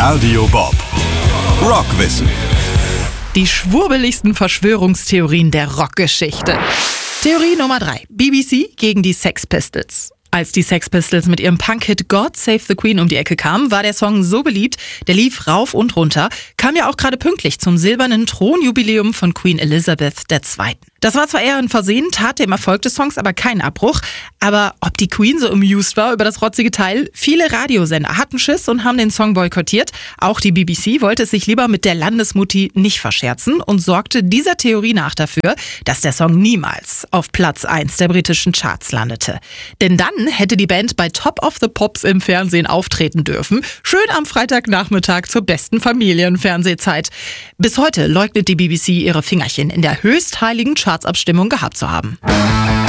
Radio Bob. Rockwissen. Die schwurbeligsten Verschwörungstheorien der Rockgeschichte. Theorie Nummer 3. BBC gegen die Sex Pistols. Als die Sex Pistols mit ihrem Punk-Hit God Save the Queen um die Ecke kamen, war der Song so beliebt, der lief rauf und runter, kam ja auch gerade pünktlich zum silbernen Thronjubiläum von Queen Elizabeth II. Das war zwar eher ein Versehen, tat dem Erfolg des Songs aber keinen Abbruch, aber ob die Queen so amused war über das rotzige Teil? Viele Radiosender hatten Schiss und haben den Song boykottiert. Auch die BBC wollte es sich lieber mit der Landesmutti nicht verscherzen und sorgte dieser Theorie nach dafür, dass der Song niemals auf Platz 1 der britischen Charts landete. Denn dann hätte die Band bei Top of the Pops im Fernsehen auftreten dürfen, schön am Freitagnachmittag zur besten Familienfernsehzeit. Bis heute leugnet die BBC ihre Fingerchen in der höchst heiligen Chartsabstimmung gehabt zu haben.